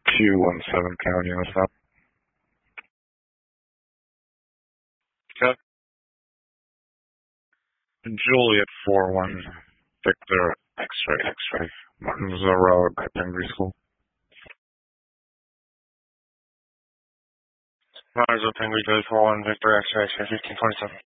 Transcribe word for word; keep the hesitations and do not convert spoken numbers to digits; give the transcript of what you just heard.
Q one seven pound, you know what's up? Okay. Juliet four one Victor X-ray X-ray Martinsville Road by Pingry School. Martinsville Pingry Juliet four one Victor X-ray fifteen twenty-seven.